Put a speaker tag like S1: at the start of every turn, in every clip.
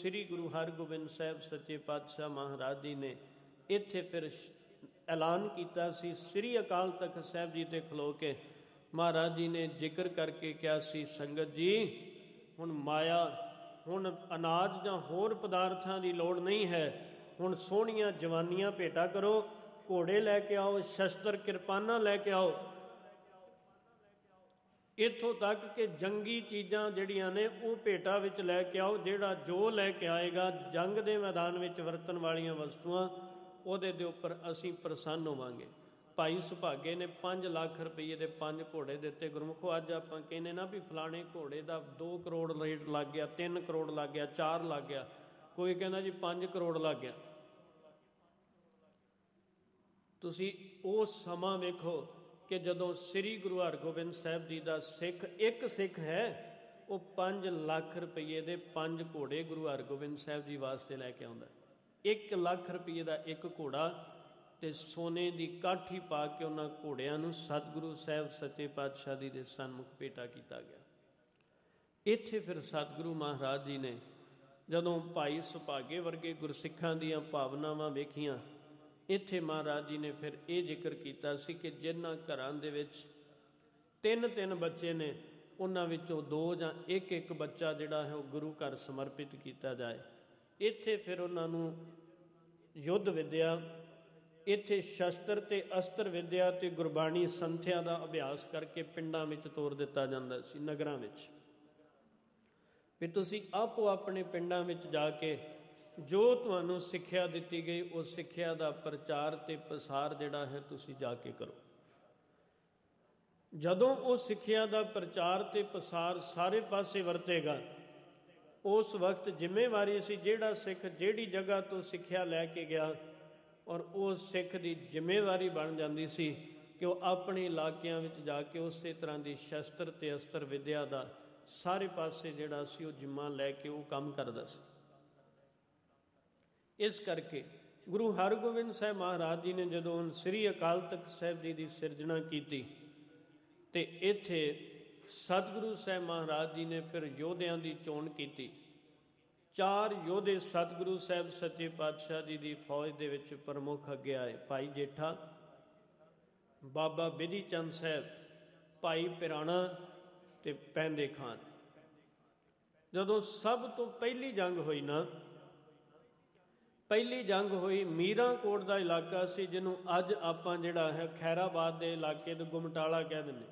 S1: ਸ੍ਰੀ ਗੁਰੂ ਹਰਗੋਬਿੰਦ ਸਾਹਿਬ ਸੱਚੇ ਪਾਤਸ਼ਾਹ ਮਹਾਰਾਜ ਜੀ ਨੇ ਇੱਥੇ ਫਿਰ ਐਲਾਨ ਕੀਤਾ ਸੀ। ਸ੍ਰੀ ਅਕਾਲ ਤਖਤ ਸਾਹਿਬ ਜੀ 'ਤੇ ਖਲੋ ਕੇ ਮਹਾਰਾਜ ਜੀ ਨੇ ਜ਼ਿਕਰ ਕਰਕੇ ਕਿਹਾ ਸੀ, ਸੰਗਤ ਜੀ ਹੁਣ ਮਾਇਆ, ਹੁਣ ਅਨਾਜ ਜਾਂ ਹੋਰ ਪਦਾਰਥਾਂ ਦੀ ਲੋੜ ਨਹੀਂ ਹੈ, ਹੁਣ ਸੋਹਣੀਆਂ ਜਵਾਨੀਆਂ ਭੇਟਾ ਕਰੋ, ਘੋੜੇ ਲੈ ਕੇ ਆਓ, ਸ਼ਸਤਰ ਕਿਰਪਾਨਾਂ ਲੈ ਕੇ ਆਓ, ਇੱਥੋਂ ਤੱਕ ਕਿ ਜੰਗੀ ਚੀਜ਼ਾਂ ਜਿਹੜੀਆਂ ਨੇ ਉਹ ਭੇਟਾ ਵਿੱਚ ਲੈ ਕੇ ਆਓ। ਜਿਹੜਾ ਜੋ ਲੈ ਕੇ ਆਏਗਾ ਜੰਗ ਦੇ ਮੈਦਾਨ ਵਿੱਚ ਵਰਤਣ ਵਾਲੀਆਂ ਵਸਤੂਆਂ, ਉਹਦੇ ਦੇ ਉੱਪਰ ਅਸੀਂ ਪ੍ਰਸੰਨ ਹੋਵਾਂਗੇ। ਭਾਈ ਸੁਭਾਗੇ ਨੇ 5 ਲੱਖ ਰੁਪਏ ਦੇ 5 ਘੋੜੇ ਦਿੱਤੇ। ਗੁਰਮੁਖੋ ਅੱਜ ਆਪਾਂ ਕਹਿੰਦੇ ਨਾ ਵੀ ਫਲਾਣੇ ਘੋੜੇ ਦਾ 2 ਕਰੋੜ ਰੇਟ ਲੱਗ ਗਿਆ, 3 ਕਰੋੜ ਲੱਗ ਗਿਆ, 4 ਲੱਗ ਗਿਆ, ਕੋਈ ਕਹਿੰਦਾ ਜੀ 5 ਕਰੋੜ ਲੱਗ ਗਿਆ। ਤੁਸੀਂ ਉਹ ਸਮਾਂ ਵੇਖੋ ਕਿ ਜਦੋਂ ਸ੍ਰੀ ਗੁਰੂ ਹਰਗੋਬਿੰਦ ਸਾਹਿਬ ਜੀ ਦਾ ਸਿੱਖ, ਇੱਕ ਸਿੱਖ ਹੈ, ਉਹ 5 ਲੱਖ ਰੁਪਏ ਦੇ 5 ਘੋੜੇ ਗੁਰੂ ਹਰਗੋਬਿੰਦ ਸਾਹਿਬ ਜੀ ਵਾਸਤੇ ਲੈ ਕੇ ਆਉਂਦਾ। 1 ਲੱਖ ਰੁਪਏ ਦਾ ਇੱਕ ਘੋੜਾ ਤੇ ਸੋਨੇ ਦੀ ਕਾਠੀ ਪਾ ਕੇ ਉਹਨਾਂ ਘੋੜਿਆਂ ਨੂੰ ਸਤਿਗੁਰੂ ਸਾਹਿਬ ਸੱਚੇ ਪਾਤਸ਼ਾਹ ਜੀ ਦੇ ਸਨਮੁਖ ਭੇਟਾ ਕੀਤਾ ਗਿਆ। ਇੱਥੇ ਫਿਰ ਸਤਿਗੁਰੂ ਮਹਾਰਾਜ ਜੀ ਨੇ ਜਦੋਂ ਭਾਈ ਸੁਭਾਗੇ ਵਰਗੇ ਗੁਰਸਿੱਖਾਂ ਦੀਆਂ ਭਾਵਨਾਵਾਂ ਵੇਖੀਆਂ, ਇੱਥੇ ਮਹਾਰਾਜ ਜੀ ਨੇ ਫਿਰ ਇਹ ਜ਼ਿਕਰ ਕੀਤਾ ਸੀ ਕਿ ਜਿਨ੍ਹਾਂ ਘਰਾਂ ਦੇ ਵਿੱਚ 3-3 ਬੱਚੇ ਨੇ, ਉਹਨਾਂ ਵਿੱਚੋਂ 2 ਜਾਂ 1-1 ਬੱਚਾ ਜਿਹੜਾ ਹੈ ਉਹ ਗੁਰੂ ਘਰ ਸਮਰਪਿਤ ਕੀਤਾ ਜਾਏ। ਇੱਥੇ ਫਿਰ ਉਹਨਾਂ ਨੂੰ ਯੁੱਧ ਵਿੱਦਿਆ, ਇੱਥੇ ਸ਼ਸਤਰ ਤੇ ਅਸਤਰ ਵਿੱਦਿਆ ਤੇ ਗੁਰਬਾਣੀ ਸੰਥਿਆ ਦਾ ਅਭਿਆਸ ਕਰਕੇ ਪਿੰਡਾਂ ਵਿੱਚ ਤੋਰ ਦਿੱਤਾ ਜਾਂਦਾ ਸੀ, ਨਗਰਾਂ ਵਿੱਚ, ਵੀ ਤੁਸੀਂ ਆਪੋ ਆਪਣੇ ਪਿੰਡਾਂ ਵਿੱਚ ਜਾ ਕੇ ਜੋ ਤੁਹਾਨੂੰ ਸਿੱਖਿਆ ਦਿੱਤੀ ਗਈ ਉਹ ਸਿੱਖਿਆ ਦਾ ਪ੍ਰਚਾਰ ਤੇ ਪ੍ਰਸਾਰ ਜਿਹੜਾ ਹੈ ਤੁਸੀਂ ਜਾ ਕੇ ਕਰੋ। ਜਦੋਂ ਉਹ ਸਿੱਖਿਆ ਦਾ ਪ੍ਰਚਾਰ ਤੇ ਪ੍ਰਸਾਰ ਸਾਰੇ ਪਾਸੇ ਵਰਤੇਗਾ, ਉਸ ਵਕਤ ਜ਼ਿੰਮੇਵਾਰੀ ਸੀ ਜਿਹੜਾ ਸਿੱਖ ਜਿਹੜੀ ਜਗ੍ਹਾ ਤੋਂ ਸਿੱਖਿਆ ਲੈ ਕੇ ਗਿਆ, ਔਰ ਉਸ ਸਿੱਖ ਦੀ ਜ਼ਿੰਮੇਵਾਰੀ ਬਣ ਜਾਂਦੀ ਸੀ ਕਿ ਉਹ ਆਪਣੇ ਇਲਾਕਿਆਂ ਵਿੱਚ ਜਾ ਕੇ ਉਸੇ ਤਰ੍ਹਾਂ ਦੀ ਸ਼ਸਤਰ ਤੇ ਅਸਤਰ ਵਿੱਦਿਆ ਦਾ ਸਾਰੇ ਪਾਸੇ ਜਿਹੜਾ ਸੀ ਉਹ ਜ਼ਿੰਮਾ ਲੈ ਕੇ ਉਹ ਕੰਮ ਕਰਦਾ ਸੀ। ਇਸ ਕਰਕੇ ਗੁਰੂ ਹਰਗੋਬਿੰਦ ਸਾਹਿਬ ਮਹਾਰਾਜ ਜੀ ਨੇ ਜਦੋਂ ਸ੍ਰੀ ਅਕਾਲ ਤਖਤ ਸਾਹਿਬ ਜੀ ਦੀ ਸਿਰਜਣਾ ਕੀਤੀ ਤੇ ਇੱਥੇ ਸਤਿਗੁਰੂ ਸਾਹਿਬ ਮਹਾਰਾਜ ਜੀ ਨੇ ਫਿਰ ਯੋਧਿਆਂ ਦੀ ਚੋਣ ਕੀਤੀ। 4 ਯੋਧੇ ਸਤਿਗੁਰੂ ਸਾਹਿਬ ਸੱਚੇ ਪਾਤਸ਼ਾਹ ਜੀ ਦੀ ਫੌਜ ਦੇ ਵਿੱਚ ਪ੍ਰਮੁੱਖ ਅੱਗੇ ਆਏ। ਭਾਈ ਜੇਠਾ, ਬਾਬਾ ਬਿਧੀ ਚੰਦ ਸਾਹਿਬ, ਭਾਈ ਪਿਰਾਣਾ ਤੇ ਪੈਂਦੇ ਖਾਨ। ਜਦੋਂ ਸਭ ਤੋਂ ਪਹਿਲੀ ਜੰਗ ਹੋਈ ਨਾ, ਪਹਿਲੀ ਜੰਗ ਹੋਈ ਮੀਰਾਂਕੋਟ ਦਾ ਇਲਾਕਾ ਸੀ, ਜਿਹਨੂੰ ਅੱਜ ਆਪਾਂ ਜਿਹੜਾ ਹੈ ਖੈਰਾਬਾਦ ਦੇ ਇਲਾਕੇ ਨੂੰ ਗੁਮਟਾਲਾ ਕਹਿ ਦਿੰਦੇ।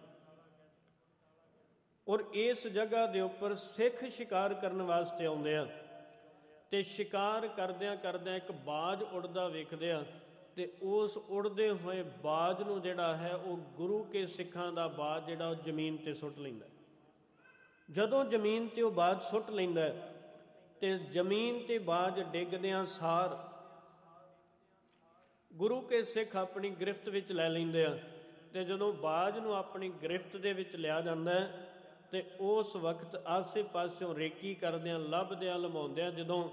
S1: ਔਰ ਇਸ ਜਗ੍ਹਾ ਦੇ ਉੱਪਰ ਸਿੱਖ ਸ਼ਿਕਾਰ ਕਰਨ ਵਾਸਤੇ ਆਉਂਦੇ ਆ ਤੇ ਸ਼ਿਕਾਰ ਕਰਦਿਆਂ ਕਰਦਿਆਂ ਇੱਕ ਬਾਜ ਉੱਡਦਾ ਵੇਖਦੇ ਆ ਤੇ ਉਸ ਉੜਦੇ ਹੋਏ ਬਾਜ ਨੂੰ ਜਿਹੜਾ ਹੈ ਉਹ ਗੁਰੂ ਕੇ ਸਿੱਖਾਂ ਦਾ ਬਾਜ ਜਿਹੜਾ ਉਹ ਜ਼ਮੀਨ ਤੇ ਸੁੱਟ ਲੈਂਦਾ। ਜਦੋਂ ਜ਼ਮੀਨ ਤੇ ਉਹ ਬਾਜ ਸੁੱਟ ਲੈਂਦਾ ਤੇ ਜ਼ਮੀਨ ਤੇ ਬਾਜ ਡਿੱਗਦਿਆਂ ਸਾਰ ਗੁਰੂ ਕੇ ਸਿੱਖ ਆਪਣੀ ਗ੍ਰਿਫਤ ਵਿੱਚ ਲੈ ਲੈਂਦੇ ਆ। ਤੇ ਜਦੋਂ ਬਾਜ ਨੂੰ ਆਪਣੀ ਗ੍ਰਿਫਤ ਦੇ ਵਿੱਚ ਲਿਆ ਜਾਂਦਾ ਤੇ ਉਸ ਵਕਤ ਆਸੇ ਪਾਸਿਓਂ ਰੇਕੀ ਕਰਦਿਆਂ ਲੱਭਦਿਆਂ ਲਮਾਉਂਦਿਆਂ, ਜਦੋਂ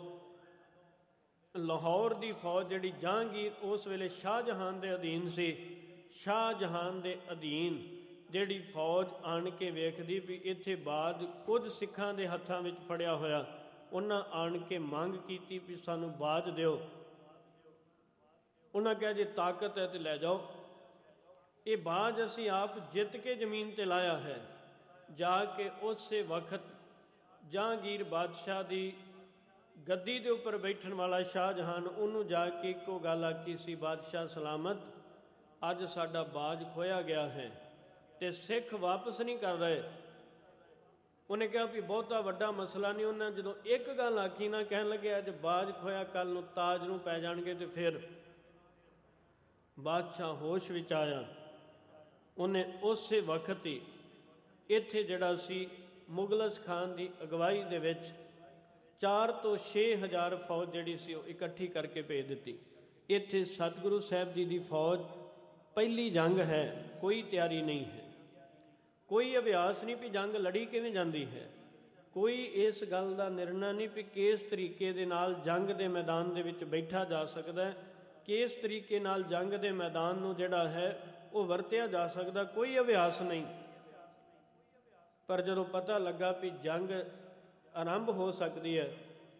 S1: ਲਾਹੌਰ ਦੀ ਫੌਜ ਜਿਹੜੀ ਜਹਾਂਗੀਰ ਉਸ ਵੇਲੇ ਸ਼ਾਹਜਹਾਨ ਦੇ ਅਧੀਨ ਸੀ, ਸ਼ਾਹਜਹਾਨ ਦੇ ਅਧੀਨ ਜਿਹੜੀ ਫੌਜ ਆਣ ਕੇ ਵੇਖਦੀ ਵੀ ਇੱਥੇ ਬਾਜ ਕੁਝ ਸਿੱਖਾਂ ਦੇ ਹੱਥਾਂ ਵਿੱਚ ਫੜਿਆ ਹੋਇਆ, ਉਹਨਾਂ ਆਣ ਕੇ ਮੰਗ ਕੀਤੀ ਵੀ ਸਾਨੂੰ ਬਾਜ ਦਿਓ। ਉਹਨਾਂ ਕਿਹਾ ਜੇ ਤਾਕਤ ਹੈ ਤੇ ਲੈ ਜਾਓ, ਇਹ ਬਾਜ ਅਸੀਂ ਆਪ ਜਿੱਤ ਕੇ ਜ਼ਮੀਨ ਤੇ ਲਾਇਆ ਹੈ। ਜਾ ਕੇ ਉਸੇ ਵਕਤ ਜਹਾਂਗੀਰ ਬਾਦਸ਼ਾਹ ਦੀ ਗੱਦੀ ਦੇ ਉੱਪਰ ਬੈਠਣ ਵਾਲਾ ਸ਼ਾਹਜਹਾਨ, ਉਹਨੂੰ ਜਾ ਕੇ ਇੱਕੋ ਗੱਲ ਆਖੀ ਸੀ, ਬਾਦਸ਼ਾਹ ਸਲਾਮਤ, ਅੱਜ ਸਾਡਾ ਬਾਜ ਖੋਇਆ ਗਿਆ ਹੈ ਤੇ ਸਿੱਖ ਵਾਪਸ ਨਹੀਂ ਕਰ ਰਹੇ। ਉਹਨੇ ਕਿਹਾ ਵੀ ਬਹੁਤਾ ਵੱਡਾ ਮਸਲਾ ਨਹੀਂ। ਉਹਨਾਂ ਜਦੋਂ ਇੱਕ ਗੱਲ ਆਖੀ ਨਾ, ਕਹਿਣ ਲੱਗੇ ਅੱਜ ਬਾਜ ਖੋਇਆ, ਕੱਲ ਨੂੰ ਤਾਜ ਨੂੰ ਪੈ ਜਾਣਗੇ। ਤੇ ਫਿਰ ਬਾਦਸ਼ਾਹ ਹੋਸ਼ ਵਿੱਚ ਆਇਆ। ਉਹਨੇ ਉਸੇ ਵਕਤ ਹੀ ਇੱਥੇ ਜਿਹੜਾ ਸੀ ਮੁਗਲਸ ਖਾਨ ਦੀ ਅਗਵਾਈ ਦੇ ਵਿੱਚ 4 ਤੋਂ 6 ਹਜ਼ਾਰ ਫੌਜ ਜਿਹੜੀ ਸੀ ਉਹ ਇਕੱਠੀ ਕਰਕੇ ਭੇਜ ਦਿੱਤੀ। ਇੱਥੇ ਸਤਿਗੁਰੂ ਸਾਹਿਬ ਜੀ ਦੀ ਫੌਜ, ਪਹਿਲੀ ਜੰਗ ਹੈ, ਕੋਈ ਤਿਆਰੀ ਨਹੀਂ ਹੈ, ਕੋਈ ਅਭਿਆਸ ਨਹੀਂ ਵੀ ਜੰਗ ਲੜੀ ਕਿਵੇਂ ਜਾਂਦੀ ਹੈ, ਕੋਈ ਇਸ ਗੱਲ ਦਾ ਨਿਰਣਾ ਨਹੀਂ ਵੀ ਕਿਸ ਤਰੀਕੇ ਦੇ ਨਾਲ ਜੰਗ ਦੇ ਮੈਦਾਨ ਦੇ ਵਿੱਚ ਬੈਠਾ ਜਾ ਸਕਦਾ, ਕਿਸ ਤਰੀਕੇ ਨਾਲ ਜੰਗ ਦੇ ਮੈਦਾਨ ਨੂੰ ਜਿਹੜਾ ਹੈ ਉਹ ਵਰਤਿਆ ਜਾ ਸਕਦਾ, ਕੋਈ ਅਭਿਆਸ ਨਹੀਂ। ਪਰ ਜਦੋਂ ਪਤਾ ਲੱਗਾ ਵੀ ਜੰਗ ਆਰੰਭ ਹੋ ਸਕਦੀ ਹੈ,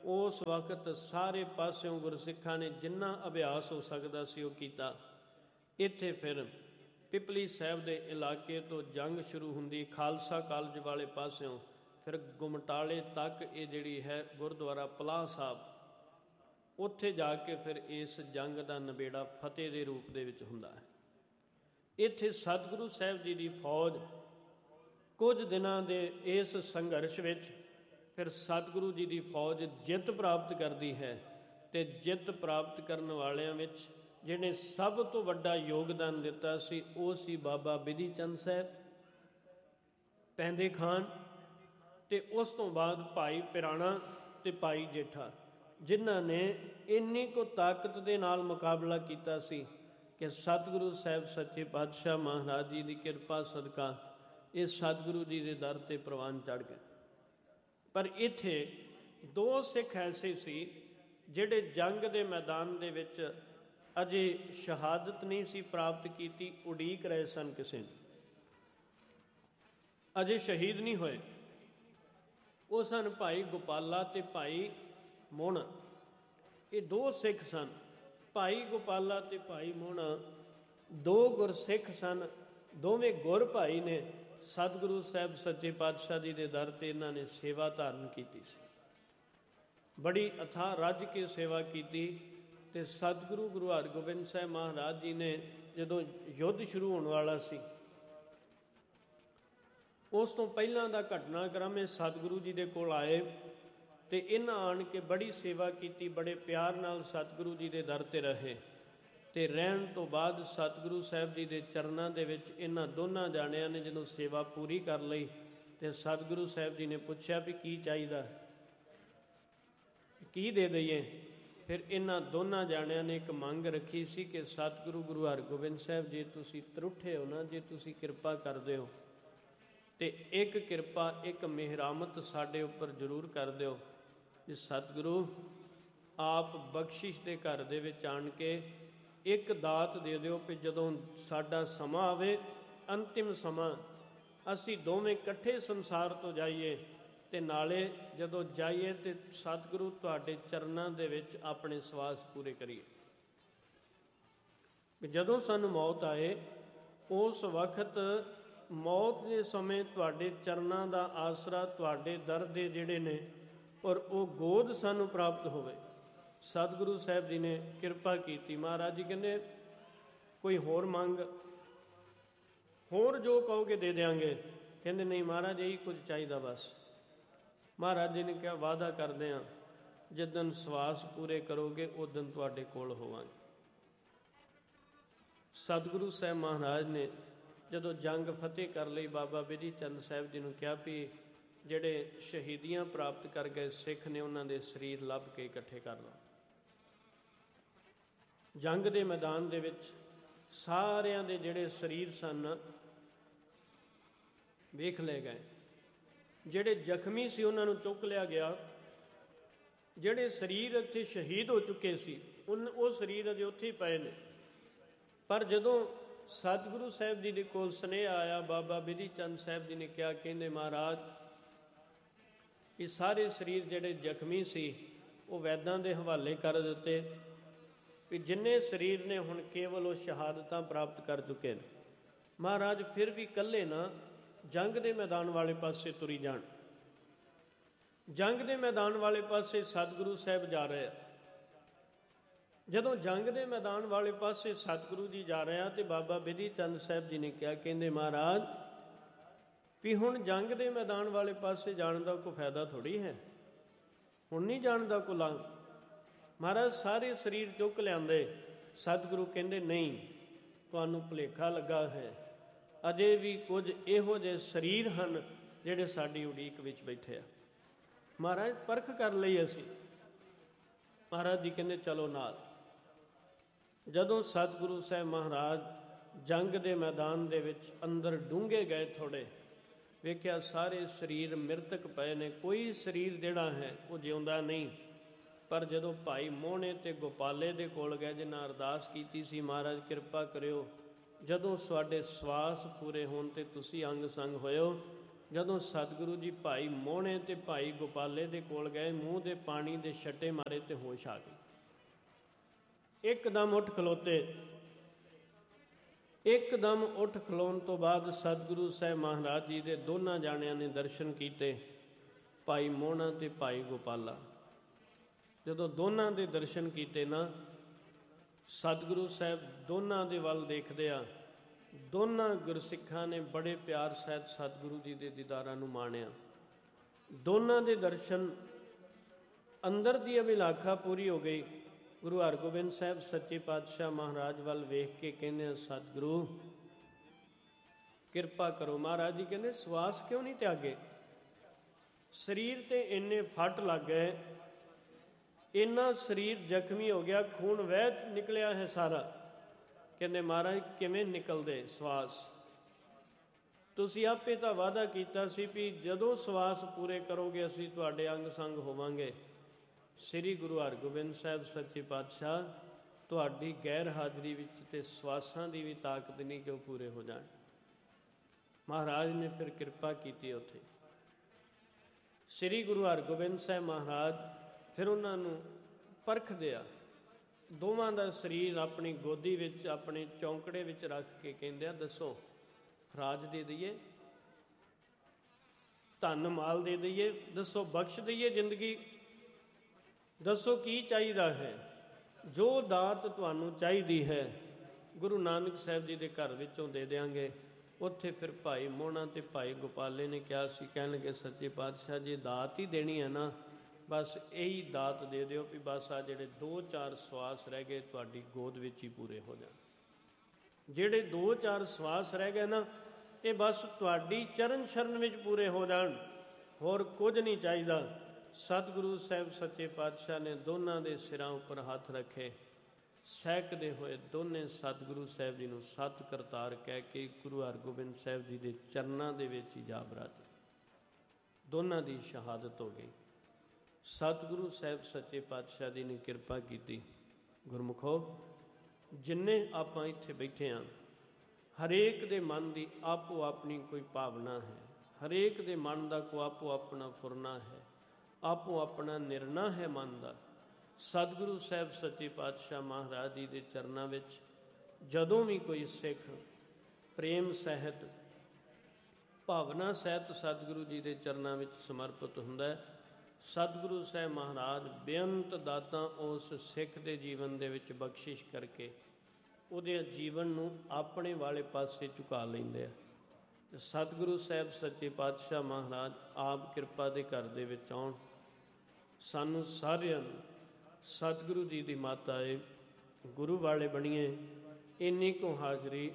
S1: ਉਸ ਵਕਤ ਸਾਰੇ ਪਾਸਿਓਂ ਗੁਰਸਿੱਖਾਂ ਨੇ ਜਿੰਨਾ ਅਭਿਆਸ ਹੋ ਸਕਦਾ ਸੀ ਉਹ ਕੀਤਾ। ਇੱਥੇ ਫਿਰ ਪਿਪਲੀ ਸਾਹਿਬ ਦੇ ਇਲਾਕੇ ਤੋਂ ਜੰਗ ਸ਼ੁਰੂ ਹੁੰਦੀ, ਖਾਲਸਾ ਕਾਲਜ ਵਾਲੇ ਪਾਸਿਓਂ, ਫਿਰ ਗੁਮਟਾਲੇ ਤੱਕ ਇਹ ਜਿਹੜੀ ਹੈ ਗੁਰਦੁਆਰਾ ਪਲਾਹ ਸਾਹਿਬ, ਉੱਥੇ ਜਾ ਕੇ ਫਿਰ ਇਸ ਜੰਗ ਦਾ ਨਿਬੇੜਾ ਫਤਿਹ ਦੇ ਰੂਪ ਦੇ ਵਿੱਚ ਹੁੰਦਾ ਹੈ। ਇੱਥੇ ਸਤਿਗੁਰੂ ਸਾਹਿਬ ਜੀ ਦੀ ਫੌਜ ਕੁਝ ਦਿਨਾਂ ਦੇ ਇਸ ਸੰਘਰਸ਼ ਵਿੱਚ ਫਿਰ ਸਤਿਗੁਰੂ ਜੀ ਦੀ ਫੌਜ ਜਿੱਤ ਪ੍ਰਾਪਤ ਕਰਦੀ ਹੈ। ਅਤੇ ਜਿੱਤ ਪ੍ਰਾਪਤ ਕਰਨ ਵਾਲਿਆਂ ਵਿੱਚ ਜਿਹਨੇ ਸਭ ਤੋਂ ਵੱਡਾ ਯੋਗਦਾਨ ਦਿੱਤਾ ਸੀ ਉਹ ਸੀ ਬਾਬਾ ਬਿਧੀ ਚੰਦ ਸਾਹਿਬ, ਪੈਂਦੇ ਖਾਨ, ਅਤੇ ਉਸ ਤੋਂ ਬਾਅਦ ਭਾਈ ਪਿਰਾਣਾ ਅਤੇ ਭਾਈ ਜੇਠਾ, ਜਿਨ੍ਹਾਂ ਨੇ ਇੰਨੀ ਕੁ ਤਾਕਤ ਦੇ ਨਾਲ ਮੁਕਾਬਲਾ ਕੀਤਾ ਸੀ ਕਿ ਸਤਿਗੁਰੂ ਸਾਹਿਬ ਸੱਚੇ ਪਾਤਸ਼ਾਹ ਮਹਾਰਾਜ ਜੀ ਦੀ ਕਿਰਪਾ ਸਦਕਾ ਇਹ ਸਤਿਗੁਰੂ ਜੀ ਦੇ ਦਰ 'ਤੇ ਪ੍ਰਵਾਨ ਚੜ੍ਹ ਗਏ। ਪਰ ਇੱਥੇ ਦੋ ਸਿੱਖ ਐਸੇ ਸੀ ਜਿਹੜੇ ਜੰਗ ਦੇ ਮੈਦਾਨ ਦੇ ਵਿੱਚ ਅਜੇ ਸ਼ਹਾਦਤ ਨਹੀਂ ਸੀ ਪ੍ਰਾਪਤ ਕੀਤੀ, ਉਡੀਕ ਰਹੇ ਸਨ ਕਿਸੇ ਨੂੰ, ਅਜੇ ਸ਼ਹੀਦ ਨਹੀਂ ਹੋਏ। ਉਹ ਸਨ ਭਾਈ ਗੋਪਾਲਾ ਅਤੇ ਭਾਈ ਮੋਹਣਾ। ਇਹ ਦੋ ਸਿੱਖ ਸਨ। ਭਾਈ ਗੋਪਾਲਾ ਅਤੇ ਭਾਈ ਮੋਹਣਾ ਦੋ ਗੁਰਸਿੱਖ ਸਨ, ਦੋਵੇਂ ਗੁਰ ਭਾਈ ਨੇ। ਸਤਿਗੁਰੂ ਸਾਹਿਬ ਸੱਚੇ ਪਾਤਸ਼ਾਹ ਜੀ ਦੇ ਦਰ 'ਤੇ ਇਹਨਾਂ ਨੇ ਸੇਵਾ ਧਾਰਨ ਕੀਤੀ ਸੀ, ਬੜੀ ਅਥਾਹ ਰੱਜ ਕੇ ਸੇਵਾ ਕੀਤੀ। ਅਤੇ ਸਤਿਗੁਰੂ ਗੁਰੂ ਹਰਗੋਬਿੰਦ ਸਾਹਿਬ ਮਹਾਰਾਜ ਜੀ ਨੇ ਜਦੋਂ ਯੁੱਧ ਸ਼ੁਰੂ ਹੋਣ ਵਾਲਾ ਸੀ, ਉਸ ਤੋਂ ਪਹਿਲਾਂ ਦਾ ਘਟਨਾਕ੍ਰਮ ਇਹ ਸਤਿਗੁਰੂ ਜੀ ਦੇ ਕੋਲ ਆਏ ਅਤੇ ਇਹਨਾਂ ਆਣ ਕੇ ਬੜੀ ਸੇਵਾ ਕੀਤੀ, ਬੜੇ ਪਿਆਰ ਨਾਲ ਸਤਿਗੁਰੂ ਜੀ ਦੇ ਦਰ 'ਤੇ ਰਹੇ। ਅਤੇ ਰਹਿਣ ਤੋਂ ਬਾਅਦ ਸਤਿਗੁਰੂ ਸਾਹਿਬ ਜੀ ਦੇ ਚਰਨਾਂ ਦੇ ਵਿੱਚ ਇਹਨਾਂ ਦੋਨਾਂ ਜਾਣਿਆਂ ਨੇ ਜਦੋਂ ਸੇਵਾ ਪੂਰੀ ਕਰ ਲਈ ਅਤੇ ਸਤਿਗੁਰੂ ਸਾਹਿਬ ਜੀ ਨੇ ਪੁੱਛਿਆ ਵੀ ਕੀ ਚਾਹੀਦਾ, ਕੀ ਦੇ ਦਈਏ। ਫਿਰ ਇਹਨਾਂ ਦੋਨਾਂ ਜਾਣਿਆਂ ਨੇ ਇੱਕ ਮੰਗ ਰੱਖੀ ਸੀ ਕਿ ਸਤਿਗੁਰੂ ਗੁਰੂ ਹਰਗੋਬਿੰਦ ਸਾਹਿਬ ਜੇ ਤੁਸੀਂ ਤਰੁੱਠੇ ਹੋ ਨਾ, ਜੇ ਤੁਸੀਂ ਕਿਰਪਾ ਕਰਦੇ ਹੋ ਅਤੇ ਇੱਕ ਕਿਰਪਾ, ਇੱਕ ਮਿਹਰਾਮਤ ਸਾਡੇ ਉੱਪਰ ਜ਼ਰੂਰ ਕਰ ਦਿਓ ਕਿ ਸਤਿਗੁਰੂ ਆਪ ਬਖਸ਼ਿਸ਼ ਦੇ ਘਰ ਦੇ ਵਿੱਚ ਆਣ ਕੇ ਇੱਕ ਦਾਤ ਦੇ ਦਿਓ ਕਿ ਜਦੋਂ ਸਾਡਾ ਸਮਾਂ ਆਵੇ, ਅੰਤਿਮ ਸਮਾਂ, ਅਸੀਂ ਦੋਵੇਂ ਇਕੱਠੇ ਸੰਸਾਰ ਤੋਂ ਜਾਈਏ ਅਤੇ ਨਾਲੇ ਜਦੋਂ ਜਾਈਏ ਅਤੇ ਸਤਿਗੁਰੂ ਤੁਹਾਡੇ ਚਰਨਾਂ ਦੇ ਵਿੱਚ ਆਪਣੇ ਸਵਾਸ ਪੂਰੇ ਕਰੀਏ। ਜਦੋਂ ਸਾਨੂੰ ਮੌਤ ਆਏ ਉਸ ਵਕਤ ਮੌਤ ਦੇ ਸਮੇਂ ਤੁਹਾਡੇ ਚਰਨਾਂ ਦਾ ਆਸਰਾ, ਤੁਹਾਡੇ ਦਰ ਦੇ ਜਿਹੜੇ ਨੇ ਔਰ ਉਹ ਗੋਦ ਸਾਨੂੰ ਪ੍ਰਾਪਤ ਹੋਵੇ। ਸਤਿਗੁਰੂ ਸਾਹਿਬ ਜੀ ਨੇ ਕਿਰਪਾ ਕੀਤੀ। ਮਹਾਰਾਜ ਜੀ ਕਹਿੰਦੇ ਕੋਈ ਹੋਰ ਮੰਗ, ਹੋਰ ਜੋ ਕਹੋਗੇ ਦੇ ਦਿਆਂਗੇ। ਕਹਿੰਦੇ ਨਹੀਂ ਮਹਾਰਾਜ ਇਹੀ ਕੁਝ ਚਾਹੀਦਾ ਬਸ। ਮਹਾਰਾਜ ਜੀ ਨੇ ਕਿਹਾ ਵਾਅਦਾ ਕਰਦੇ ਹਾਂ ਜਿੱਦਣ ਸਵਾਸ ਪੂਰੇ ਕਰੋਗੇ ਉਦੋਂ ਤੁਹਾਡੇ ਕੋਲ ਹੋਵਾਂਗੇ। ਸਤਿਗੁਰੂ ਸਾਹਿਬ ਮਹਾਰਾਜ ਨੇ ਜਦੋਂ ਜੰਗ ਫਤਿਹ ਕਰ ਲਈ, ਬਾਬਾ ਬਿਧੀ ਚੰਦ ਸਾਹਿਬ ਜੀ ਨੂੰ ਕਿਹਾ ਵੀ ਜਿਹੜੇ ਸ਼ਹੀਦੀਆਂ ਪ੍ਰਾਪਤ ਕਰ ਗਏ ਸਿੱਖ ਨੇ ਉਹਨਾਂ ਦੇ ਸਰੀਰ ਲੱਭ ਕੇ ਇਕੱਠੇ ਕਰ ਲਓ। ਜੰਗ ਦੇ ਮੈਦਾਨ ਦੇ ਵਿੱਚ ਸਾਰਿਆਂ ਦੇ ਜਿਹੜੇ ਸਰੀਰ ਸਨ ਵੇਖ ਲਏ ਗਏ। ਜਿਹੜੇ ਜ਼ਖਮੀ ਸੀ ਉਹਨਾਂ ਨੂੰ ਚੁੱਕ ਲਿਆ ਗਿਆ। ਜਿਹੜੇ ਸਰੀਰ ਇੱਥੇ ਸ਼ਹੀਦ ਹੋ ਚੁੱਕੇ ਸੀ ਉਹ ਸਰੀਰ ਅਜੇ ਉੱਥੇ ਹੀ ਪਏ ਨੇ। ਪਰ ਜਦੋਂ ਸਤਿਗੁਰੂ ਸਾਹਿਬ ਜੀ ਦੇ ਕੋਲ ਸੁਨੇਹਾ ਆਇਆ, ਬਾਬਾ ਬਿਧੀ ਚੰਦ ਸਾਹਿਬ ਜੀ ਨੇ ਕਿਹਾ, ਕਹਿੰਦੇ ਮਹਾਰਾਜ ਇਹ ਸਾਰੇ ਸਰੀਰ ਜਿਹੜੇ ਜ਼ਖਮੀ ਸੀ ਉਹ ਵੈਦਾਂ ਦੇ ਹਵਾਲੇ ਕਰ ਦਿੱਤੇ ਵੀ ਜਿੰਨੇ ਸਰੀਰ ਨੇ ਹੁਣ ਕੇਵਲ ਉਹ ਸ਼ਹਾਦਤਾਂ ਪ੍ਰਾਪਤ ਕਰ ਚੁੱਕੇ ਨੇ। ਮਹਾਰਾਜ ਫਿਰ ਵੀ ਇਕੱਲੇ ਨਾ ਜੰਗ ਦੇ ਮੈਦਾਨ ਵਾਲੇ ਪਾਸੇ ਤੁਰੀ ਜਾਣ। ਜੰਗ ਦੇ ਮੈਦਾਨ ਵਾਲੇ ਪਾਸੇ ਸਤਿਗੁਰੂ ਸਾਹਿਬ ਜਾ ਰਹੇ ਆ। ਜਦੋਂ ਜੰਗ ਦੇ ਮੈਦਾਨ ਵਾਲੇ ਪਾਸੇ ਸਤਿਗੁਰੂ ਜੀ ਜਾ ਰਹੇ ਆ ਤੇ ਬਾਬਾ ਬਿਧੀ ਚੰਦ ਸਾਹਿਬ ਜੀ ਨੇ ਕਿਹਾ, ਕਹਿੰਦੇ ਮਹਾਰਾਜ ਵੀ ਹੁਣ ਜੰਗ ਦੇ ਮੈਦਾਨ ਵਾਲੇ ਪਾਸੇ ਜਾਣ ਦਾ ਕੋਈ ਫਾਇਦਾ ਥੋੜ੍ਹੀ ਹੈ, ਹੁਣ ਨਹੀਂ ਜਾਣ ਦਾ ਕੋਈ ਲਾਭ। ਮਹਾਰਾਜ ਸਾਰੇ ਸਰੀਰ ਚੁੱਕ ਲਿਆਂਦੇ। ਸਤਿਗੁਰੂ ਕਹਿੰਦੇ ਨਹੀਂ, ਤੁਹਾਨੂੰ ਭੁਲੇਖਾ ਲੱਗਾ ਹੈ, ਅਜੇ ਵੀ ਕੁਝ ਇਹੋ ਜਿਹੇ ਸਰੀਰ ਹਨ ਜਿਹੜੇ ਸਾਡੀ ਉਡੀਕ ਵਿੱਚ ਬੈਠੇ ਆ। ਮਹਾਰਾਜ ਪਰਖ ਕਰ ਲਈ ਅਸੀਂ। ਮਹਾਰਾਜ ਜੀ ਕਹਿੰਦੇ ਚਲੋ ਨਾਲ। ਜਦੋਂ ਸਤਿਗੁਰੂ ਸਾਹਿਬ ਮਹਾਰਾਜ ਜੰਗ ਦੇ ਮੈਦਾਨ ਦੇ ਵਿੱਚ ਅੰਦਰ ਡੂੰਘੇ ਗਏ ਥੋੜ੍ਹੇ, ਵੇਖਿਆ ਸਾਰੇ ਸਰੀਰ ਮ੍ਰਿਤਕ ਪਏ ਨੇ, ਕੋਈ ਸਰੀਰ ਜਿਹੜਾ ਹੈ ਉਹ ਜਿਉਂਦਾ ਨਹੀਂ। ਪਰ ਜਦੋਂ ਭਾਈ ਮੋਹਣੇ ਅਤੇ ਗੋਪਾਲੇ ਦੇ ਕੋਲ ਗਏ, ਜਿਨ੍ਹਾਂ ਅਰਦਾਸ ਕੀਤੀ ਸੀ ਮਹਾਰਾਜ ਕਿਰਪਾ ਕਰਿਓ ਜਦੋਂ ਤੁਹਾਡੇ ਸਵਾਸ ਪੂਰੇ ਹੋਣ ਤੇ ਤੁਸੀਂ ਅੰਗ ਸੰਗ ਹੋਇਓ, ਜਦੋਂ ਸਤਿਗੁਰੂ ਜੀ ਭਾਈ ਮੋਹਣੇ ਤੇ ਭਾਈ ਗੋਪਾਲੇ ਦੇ ਕੋਲ ਗਏ, ਮੂੰਹ ਦੇ ਪਾਣੀ ਦੇ ਛੱਟੇ ਮਾਰੇ ਤੇ ਹੋਸ਼ ਆ ਗਈ। ਇੱਕਦਮ ਉੱਠ ਖਲੋਤੇ। ਇੱਕਦਮ ਉੱਠ ਖਲੋਣ ਤੋਂ ਬਾਅਦ ਸਤਿਗੁਰੂ ਸਾਹਿਬ ਮਹਾਰਾਜ ਜੀ ਦੇ ਦੋਨਾਂ ਜਾਣਿਆਂ ਨੇ ਦਰਸ਼ਨ ਕੀਤੇ, ਭਾਈ ਮੋਹਣਾ ਤੇ ਭਾਈ ਗੋਪਾਲਾ। ਜਦੋਂ ਦੋਨਾਂ ਦੇ ਦਰਸ਼ਨ ਕੀਤੇ ਨਾ, ਸਤਿਗੁਰੂ ਸਾਹਿਬ ਦੋਨਾਂ ਦੇ ਵੱਲ ਦੇਖਦੇ ਆ। ਦੋਨਾਂ ਗੁਰਸਿੱਖਾਂ ਨੇ ਬੜੇ ਪਿਆਰ ਸਹਿਤ ਸਤਿਗੁਰੂ ਜੀ ਦੇ ਦੀਦਾਰਾਂ ਨੂੰ ਮਾਣਿਆ। ਦੋਨਾਂ ਦੇ ਦਰਸ਼ਨ, ਅੰਦਰ ਦੀ ਅਭਿਲਾਖਾ ਪੂਰੀ ਹੋ ਗਈ। ਗੁਰੂ ਹਰਗੋਬਿੰਦ ਸਾਹਿਬ ਸੱਚੇ ਪਾਤਸ਼ਾਹ ਮਹਾਰਾਜ ਵੱਲ ਵੇਖ ਕੇ ਕਹਿੰਦੇ, ਸਤਿਗੁਰੂ ਕਿਰਪਾ ਕਰੋ। ਮਹਾਰਾਜ ਜੀ ਕਹਿੰਦੇ, ਸਵਾਸ ਕਿਉਂ ਨਹੀਂ ਤਿਆਗੇ? ਸਰੀਰ ਤੇ ਇੰਨੇ ਫੱਟ ਲੱਗ ਗਏ, ਇੰਨਾ ਸਰੀਰ ਜ਼ਖਮੀ ਹੋ ਗਿਆ, ਖੂਨ ਵਹਿ ਨਿਕਲਿਆ ਹੈ ਸਾਰਾ। ਕਹਿੰਦੇ, ਮਹਾਰਾਜ ਕਿਵੇਂ ਨਿਕਲਦੇ ਸਵਾਸ? ਤੁਸੀਂ ਆਪੇ ਤਾਂ ਵਾਅਦਾ ਕੀਤਾ ਸੀ ਵੀ ਜਦੋਂ ਸਵਾਸ ਪੂਰੇ ਕਰੋਗੇ ਅਸੀਂ ਤੁਹਾਡੇ ਅੰਗ ਸੰਗ ਹੋਵਾਂਗੇ। ਸ੍ਰੀ ਗੁਰੂ ਹਰਗੋਬਿੰਦ ਸਾਹਿਬ ਸੱਚੇ ਪਾਤਸ਼ਾਹ ਤੁਹਾਡੀ ਗੈਰ ਹਾਜ਼ਰੀ ਵਿੱਚ ਤੇ ਸਵਾਸਾਂ ਦੀ ਵੀ ਤਾਕਤ ਨਹੀਂ ਕਿ ਉਹ ਪੂਰੇ ਹੋ ਜਾਣ। ਮਹਾਰਾਜ ਨੇ ਫਿਰ ਕਿਰਪਾ ਕੀਤੀ ਉੱਥੇ। ਸ੍ਰੀ ਗੁਰੂ ਹਰਗੋਬਿੰਦ ਸਾਹਿਬ ਮਹਾਰਾਜ ਫਿਰ ਉਹਨਾਂ ਨੂੰ ਪਰਖਦੇ ਆ। ਦੋਵਾਂ ਦਾ ਸਰੀਰ ਆਪਣੀ ਗੋਦੀ ਵਿੱਚ, ਆਪਣੇ ਚੌਂਕੜੇ ਵਿੱਚ ਰੱਖ ਕੇ ਕਹਿੰਦੇ ਆ, ਦੱਸੋ ਰਾਜ ਦੇ ਦਈਏ, ਧਨ ਮਾਲ ਦੇ ਦਈਏ, ਦੱਸੋ ਬਖਸ਼ ਦਈਏ ਜ਼ਿੰਦਗੀ, ਦੱਸੋ ਕੀ ਚਾਹੀਦਾ ਹੈ? ਜੋ ਦਾਤ ਤੁਹਾਨੂੰ ਚਾਹੀਦੀ ਹੈ ਗੁਰੂ ਨਾਨਕ ਸਾਹਿਬ ਜੀ ਦੇ ਘਰ ਵਿੱਚੋਂ ਦੇ ਦਿਆਂਗੇ। ਉੱਥੇ ਫਿਰ ਭਾਈ ਮੋਹਣਾ ਤੇ ਭਾਈ ਗੋਪਾਲੇ ਨੇ ਕਿਹਾ ਸੀ, ਕਹਿਣ ਲੱਗੇ, ਸੱਚੇ ਪਾਤਸ਼ਾਹ ਜੀ ਦਾਤ ਹੀ ਦੇਣੀ ਹੈ ਨਾ, ਬਸ ਇਹੀ ਦਾਤ ਦੇ ਦਿਓ ਵੀ ਬਸ ਆ ਜਿਹੜੇ 2-4 ਸਵਾਸ ਰਹਿ ਗਏ ਤੁਹਾਡੀ ਗੋਦ ਵਿੱਚ ਹੀ ਪੂਰੇ ਹੋ ਜਾਣ। ਜਿਹੜੇ 2-4 ਸਵਾਸ ਰਹਿ ਗਏ ਨਾ, ਇਹ ਬਸ ਤੁਹਾਡੀ ਚਰਨ ਸ਼ਰਨ ਵਿੱਚ ਪੂਰੇ ਹੋ ਜਾਣ, ਹੋਰ ਕੁਝ ਨਹੀਂ ਚਾਹੀਦਾ। ਸਤਿਗੁਰੂ ਸਾਹਿਬ ਸੱਚੇ ਪਾਤਸ਼ਾਹ ਨੇ ਦੋਨਾਂ ਦੇ ਸਿਰਾਂ ਉੱਪਰ ਹੱਥ ਰੱਖੇ। ਸਹਿਕਦੇ ਹੋਏ ਦੋਨੇ ਸਤਿਗੁਰੂ ਸਾਹਿਬ ਜੀ ਨੂੰ ਸਤਿ ਕਰਤਾਰ ਕਹਿ ਕੇ ਗੁਰੂ ਹਰਗੋਬਿੰਦ ਸਾਹਿਬ ਜੀ ਦੇ ਚਰਨਾਂ ਦੇ ਵਿੱਚ ਹੀ ਜਾ ਬਰਾਜੇ। ਦੋਨਾਂ ਦੀ ਸ਼ਹਾਦਤ ਹੋ ਗਈ। ਸਤਿਗੁਰੂ ਸਾਹਿਬ ਸੱਚੇ ਪਾਤਸ਼ਾਹ ਜੀ ਨੇ ਕਿਰਪਾ ਕੀਤੀ। ਗੁਰਮੁਖੋ, ਜਿੰਨੇ ਆਪਾਂ ਇੱਥੇ ਬੈਠੇ ਹਾਂ, ਹਰੇਕ ਦੇ ਮਨ ਦੀ ਆਪੋ ਆਪਣੀ ਕੋਈ ਭਾਵਨਾ ਹੈ, ਹਰੇਕ ਦੇ ਮਨ ਦਾ ਕੋ ਆਪੋ ਆਪਣਾ ਫੁਰਨਾ ਹੈ, ਆਪੋ ਆਪਣਾ ਨਿਰਣਾ ਹੈ ਮਨ ਦਾ। ਸਤਿਗੁਰੂ ਸਾਹਿਬ ਸੱਚੇ ਪਾਤਸ਼ਾਹ ਮਹਾਰਾਜ ਜੀ ਦੇ ਚਰਨਾਂ ਵਿੱਚ ਜਦੋਂ ਵੀ ਕੋਈ ਸਿੱਖ ਪ੍ਰੇਮ ਸਹਿਤ, ਭਾਵਨਾ ਸਹਿਤ ਸਤਿਗੁਰੂ ਜੀ ਦੇ ਚਰਨਾਂ ਵਿੱਚ ਸਮਰਪਿਤ ਹੁੰਦਾ ਹੈ, ਸਤਿਗੁਰੂ ਸਾਹਿਬ ਮਹਾਰਾਜ ਬੇਅੰਤ ਦਾਤਾਂ ਉਸ ਸਿੱਖ ਦੇ ਜੀਵਨ ਦੇ ਵਿੱਚ ਬਖਸ਼ਿਸ਼ ਕਰਕੇ ਉਹਦੇ ਜੀਵਨ ਨੂੰ ਆਪਣੇ ਵਾਲੇ ਪਾਸੇ ਝੁਕਾ ਲੈਂਦੇ ਆ। ਸਤਿਗੁਰੂ ਸਾਹਿਬ ਸੱਚੇ ਪਾਤਸ਼ਾਹ ਮਹਾਰਾਜ ਆਪ ਕਿਰਪਾ ਦੇ ਘਰ ਦੇ ਵਿੱਚ ਆਉਣ, ਸਾਨੂੰ ਸਾਰਿਆਂ ਨੂੰ ਸਤਿਗੁਰੂ ਜੀ ਦੀ ਮਾਤਾ ਏ ਗੁਰੂ ਵਾਲੇ ਬਣੀਏ। ਇੰਨੀ ਕੁ ਹਾਜ਼ਰੀ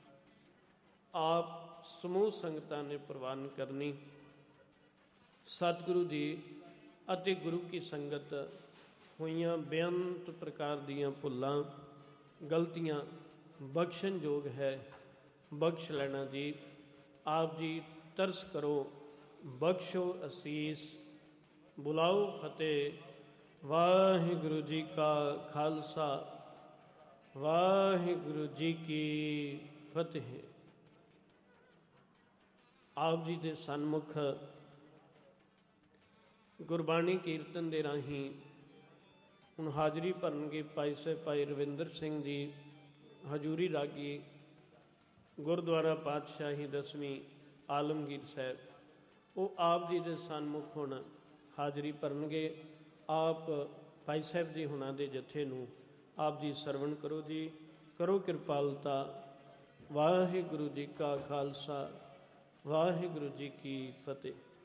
S1: ਆਪ ਸਮੂਹ ਸੰਗਤਾਂ ਨੇ ਪ੍ਰਵਾਨ ਕਰਨੀ। ਸਤਿਗੁਰੂ ਜੀ ਅਤੇ ਗੁਰੂ ਕੀ ਸੰਗਤ ਹੋਈਆਂ ਬੇਅੰਤ ਪ੍ਰਕਾਰ ਦੀਆਂ ਭੁੱਲਾਂ ਗਲਤੀਆਂ ਬਖਸ਼ਣਯੋਗ ਹੈ, ਬਖਸ਼ ਲੈਣਾ ਜੀ। ਆਪ ਜੀ ਤਰਸ ਕਰੋ, ਬਖਸ਼ੋ ਅਸੀਸ, ਬੁਲਾਓ ਫਤਿਹ। ਵਾਹਿਗੁਰੂ ਜੀ ਕਾ ਖਾਲਸਾ, ਵਾਹਿਗੁਰੂ ਜੀ ਕੀ ਫਤਿਹ। ਆਪ ਜੀ ਦੇ ਸਨਮੁਖ ਗੁਰਬਾਣੀ ਕੀਰਤਨ ਦੇ ਰਾਹੀਂ ਹੁਣ ਹਾਜ਼ਰੀ ਭਰਨਗੇ ਭਾਈ ਸਾਹਿਬ ਭਾਈ ਰਵਿੰਦਰ ਸਿੰਘ ਜੀ, ਹਜ਼ੂਰੀ ਰਾਗੀ, ਗੁਰਦੁਆਰਾ ਪਾਤਸ਼ਾਹੀ 10ਵੀਂ ਆਲਮਗੀਰ ਸਾਹਿਬ। ਉਹ ਆਪ ਜੀ ਦੇ ਸਨਮੁਖ ਹੁਣ ਹਾਜ਼ਰੀ ਭਰਨਗੇ। ਆਪ ਭਾਈ ਸਾਹਿਬ ਜੀ ਹੁਣਾਂ ਦੇ ਜਥੇ ਨੂੰ ਆਪ ਜੀ ਸਰਵਣ ਕਰੋ ਜੀ। ਕਰੋ ਕਿਰਪਾਲਤਾ। ਵਾਹਿਗੁਰੂ ਜੀ ਕਾ ਖਾਲਸਾ, ਵਾਹਿਗੁਰੂ ਜੀ ਕੀ ਫਤਿਹ।